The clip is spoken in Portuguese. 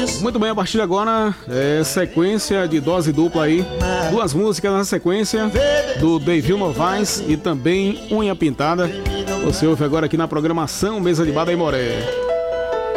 Muito bem, a partir de agora, sequência de dose dupla aí. Duas músicas na sequência, do Deivil Novaes e também Unha Pintada. Você ouve agora aqui na programação Mesa de Bar da Aimoré.